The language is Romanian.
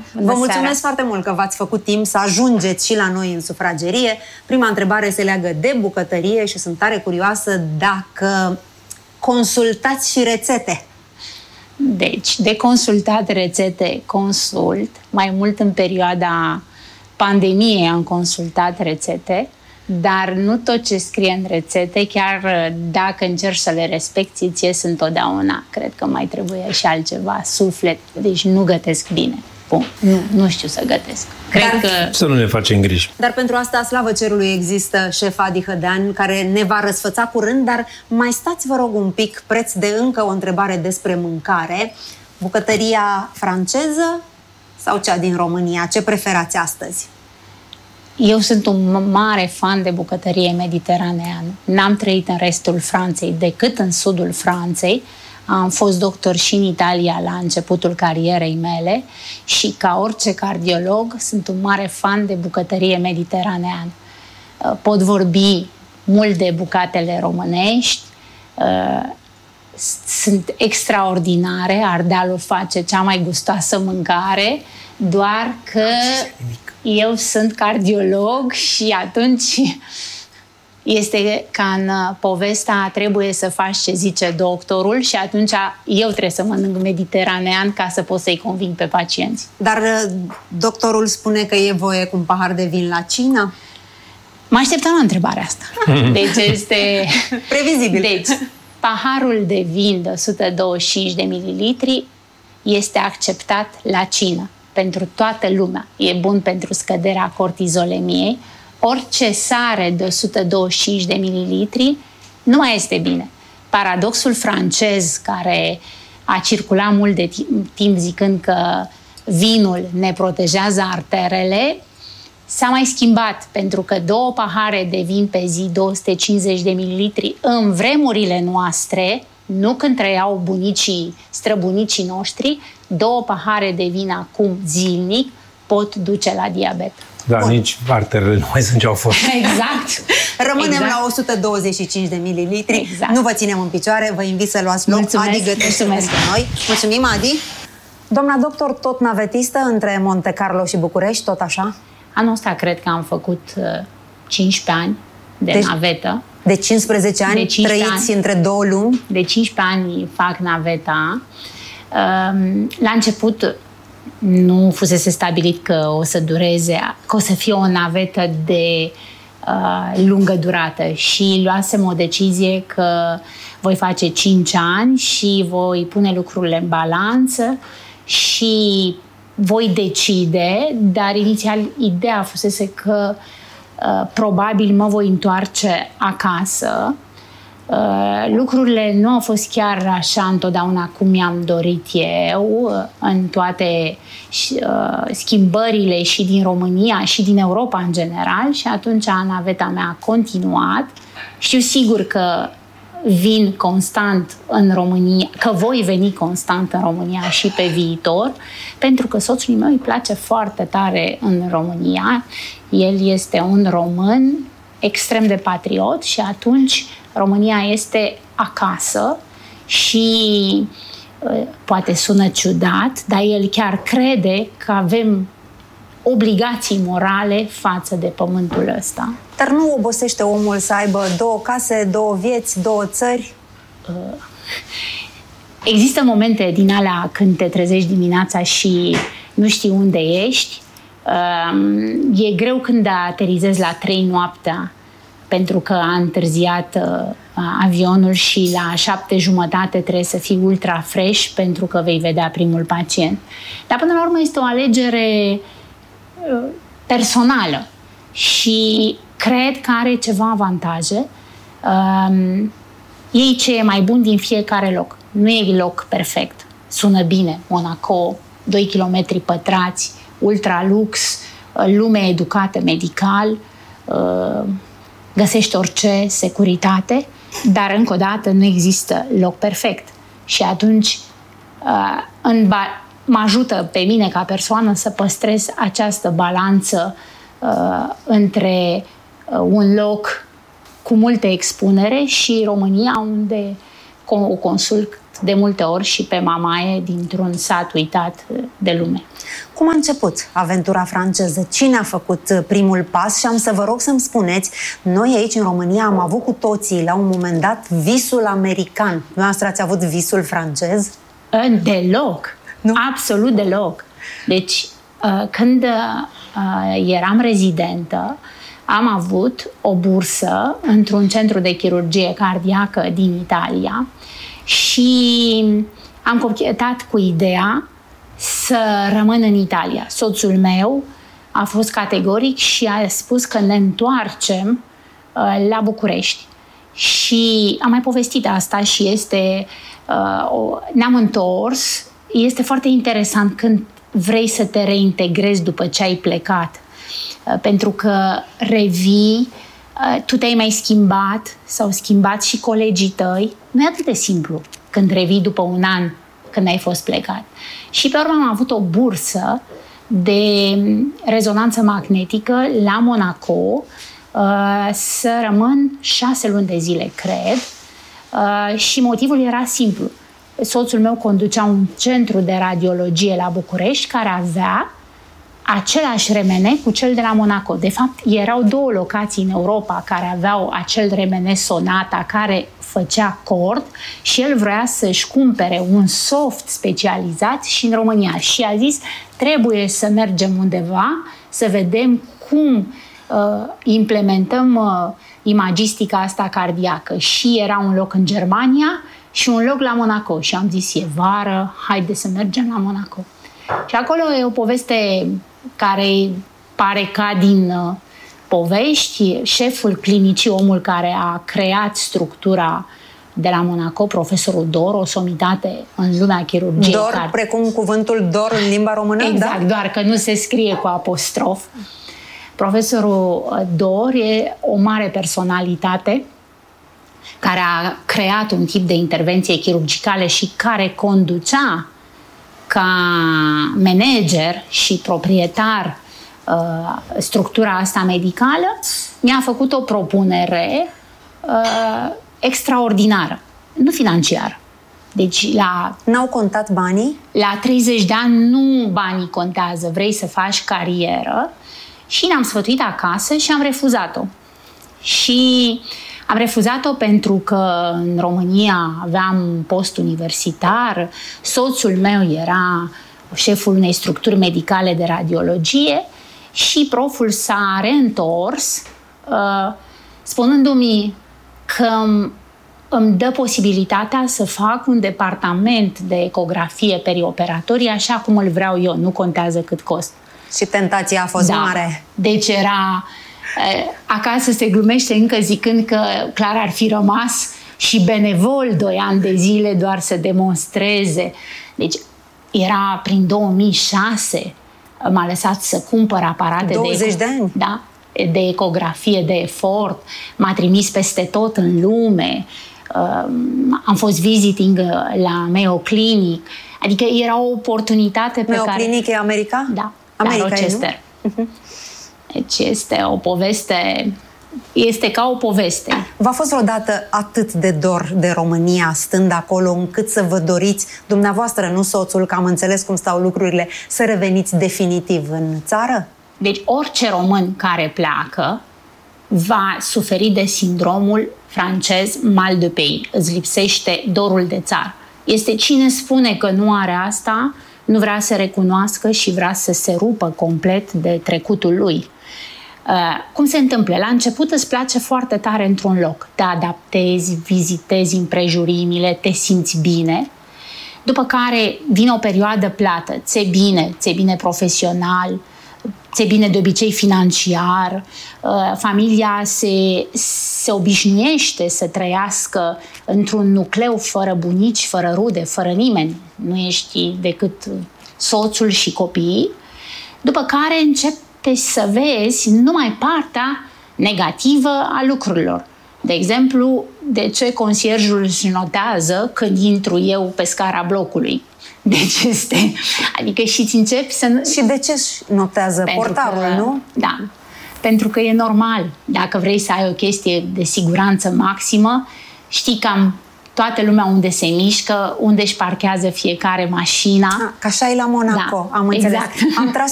Vă mulțumesc foarte mult că v-ați făcut timp să ajungeți și la noi în sufragerie. Prima întrebare se leagă de bucătărie și sunt tare curioasă dacă consultați și rețete. Deci, de consultat rețete, consult. Mai mult în perioada pandemiei am consultat rețete, dar nu tot ce scrie în rețete, chiar dacă încerci să le respecti, ție sunt întotdeauna. Cred că mai trebuie și altceva, suflet. Deci nu gătesc bine. Bun, nu știu să gătesc. Cred că... Să nu ne facem griji. Dar pentru asta, slavă cerului, există șef Adi Hădean, care ne va răsfăța curând, dar mai stați, vă rog, un pic, preț de încă o întrebare despre mâncare. Bucătăria franceză sau cea din România? Ce preferați astăzi? Eu sunt un mare fan de bucătărie mediteraneană. N-am trăit în restul Franței decât în sudul Franței. Am fost doctor și în Italia la începutul carierei mele și ca orice cardiolog sunt un mare fan de bucătărie mediteraneană. Pot vorbi mult de bucatele românești, sunt extraordinare, Ardealul face cea mai gustoasă mâncare, doar că eu sunt cardiolog și atunci este ca în povestea trebuie să faci ce zice doctorul și atunci eu trebuie să mănânc mediteranean ca să pot să-i conving pe pacienți. Dar doctorul spune că e voie cu un pahar de vin la cină? Mă așteptam la întrebarea asta. Deci este... previzibil. Deci, paharul de vin de 125 de mililitri este acceptat la cină pentru toată lumea. E bun pentru scăderea cortizolemiei. Orice sare de 125 de mililitri nu mai este bine. Paradoxul francez, care a circulat mult de timp zicând că vinul ne protejează arterele, s-a mai schimbat, pentru că 2 pahare de vin pe zi, 250 de mililitri, în vremurile noastre, nu când trăiau bunicii, străbunicii noștri, 2 pahare de vin acum zilnic pot duce la diabet. Da, bun. Nici arterele nu mai sunt ce au fost. Exact. Rămânem la 125 de mililitri. Exact. Nu vă ținem în picioare, vă invit să luați loc. Adi gătește pentru noi. Mulțumim, Adi. Doamna doctor, tot navetistă între Monte Carlo și București, tot așa? Anul ăsta cred că am făcut 15 ani de navetă. De 15 ani? De 15 trăiți între 2 lumi? De 15 ani fac naveta. La început nu fusese stabilit că o să dureze, că o să fie o navetă de lungă durată și luasem o decizie că voi face 5 ani și voi pune lucrurile în balanță și voi decide, dar inițial ideea fusese că probabil mă voi întoarce acasă. Lucrurile nu au fost chiar așa întotdeauna cum mi-am dorit eu, în toate schimbările și din România și din Europa în general, și atunci naveta mea a continuat. Știu sigur că vin constant în România, că voi veni constant în România și pe viitor, pentru că soțului meu îi place foarte tare în România. El este un român extrem de patriot și atunci România este acasă și poate sună ciudat, dar el chiar crede că avem obligații morale față de pământul ăsta. Dar nu obosește omul să aibă 2 case, 2 vieți, 2 țări? Există momente din alea când te trezești dimineața și nu știi unde ești. E greu când aterizezi la 3 noaptea pentru că a întârziat avionul și la 7:30 trebuie să fii ultra fresh pentru că vei vedea primul pacient. Dar până la urmă este o alegere personală și cred că are ceva avantaje. Iei ce e mai bun din fiecare loc. Nu e loc perfect. Sună bine, Monaco, 2 km pătrați, ultra lux, lume educată medical, găsești orice, securitate, dar încă o dată nu există loc perfect. Și atunci mă ajută pe mine ca persoană să păstrez această balanță între un loc cu multe expunere și România, unde o consult de multe ori și pe mamaie dintr-un sat uitat de lume. Cum a început aventura franceză? Cine a făcut primul pas? Și am să vă rog să-mi spuneți, noi aici în România am avut cu toții la un moment dat visul american. Noastră ați avut visul francez? Deloc. Nu? Absolut deloc. Deci, când eram rezidentă, am avut o bursă într-un centru de chirurgie cardiacă din Italia și am cochetat cu ideea să rămân în Italia. Soțul meu a fost categoric și a spus că ne întoarcem la București. Și am mai povestit asta și ne-am întors. Este foarte interesant când vrei să te reintegrezi după ce ai plecat. Pentru că revii, tu te-ai mai schimbat, s-au schimbat și colegii tăi. Nu e atât de simplu când revii după un an când ai fost plecat. Și pe urmă am avut o bursă de rezonanță magnetică la Monaco să rămân 6 luni de zile, cred. Și motivul era simplu. Soțul meu conducea un centru de radiologie la București care avea același remene cu cel de la Monaco. De fapt, erau 2 locații în Europa care aveau acel remene Sonata care făcea cord și el vrea să-și cumpere un soft specializat și în România. Și a zis, trebuie să mergem undeva să vedem cum implementăm imagistica asta cardiacă. Și era un loc în Germania și un loc la Monaco. Și am zis, e vară, haide să mergem la Monaco. Și acolo e o poveste care pare ca din povești. Șeful clinicii, omul care a creat structura de la Monaco, profesorul Dor, o somitate în lumea chirurgiei. Dor, precum cuvântul dor în limba română? Exact, da? Doar că nu se scrie cu apostrof. Profesorul Dor e o mare personalitate care a creat un tip de intervenție chirurgicale și care conducea ca manager și proprietar structura asta medicală. Mi-a făcut o propunere extraordinară, nu financiară. Deci N-au contat banii? La 30 de ani nu banii contează, vrei să faci carieră. Și ne-am sfătuit acasă și am refuzat-o. Și am refuzat-o pentru că în România aveam post universitar, soțul meu era șeful unei structuri medicale de radiologie și proful s-a reîntors spunându-mi că îmi dă posibilitatea să fac un departament de ecografie perioperatorie așa cum îl vreau eu, nu contează cât cost. Și tentația a fost mare. Deci era... Acasă se glumește încă zicând că clar ar fi rămas și benevol 2 ani de zile doar să demonstreze. Deci era prin 2006, m-a lăsat să cumpăr aparate 20 de ani? Da, de ecografie, de efort. M-a trimis peste tot în lume. Am fost visiting la Mayo Clinic. Adică era o oportunitate pe Mayo Clinic e America? Da, America, la Rochester. Deci este o poveste, este ca o poveste. V-a fost vreodată atât de dor de România stând acolo încât să vă doriți, dumneavoastră, nu soțul, că am înțeles cum stau lucrurile, să reveniți definitiv în țară? Deci orice român care pleacă va suferi de sindromul francez mal de pays. Îți lipsește dorul de țară. Este cine spune că nu are asta, nu vrea să recunoască și vrea să se rupă complet de trecutul lui. Cum se întâmplă? La început îți place foarte tare într-un loc. Te adaptezi, vizitezi împrejurimile, te simți bine. După care vine o perioadă plată. Ți-e bine profesional, ți-e bine de obicei financiar, familia se obișnuiește să trăiască într-un nucleu fără bunici, fără rude, fără nimeni. Nu ești decât soțul și copiii. După care începi să vezi numai partea negativă a lucrurilor. De exemplu, de ce concierjul își notează când intru eu pe scara blocului. Deci este... Adică și-ți începi să... Și de ce își notează? Portarul, nu? Da. Pentru că e normal. Dacă vrei să ai o chestie de siguranță maximă, știi cam toată lumea unde se mișcă, unde își parchează fiecare mașina. Ca așa e la Monaco, Da, am înțeles. exact. Am tras